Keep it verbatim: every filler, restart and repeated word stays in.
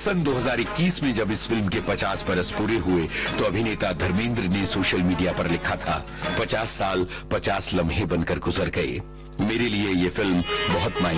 सन दो हज़ार इक्कीस में जब इस फिल्म के पचास बरस पूरे हुए तो अभिनेता धर्मेंद्र ने सोशल मीडिया पर लिखा था, पचास साल पचास लम्हे बनकर गुजर गए। मेरे लिए ये फिल्म बहुत मायने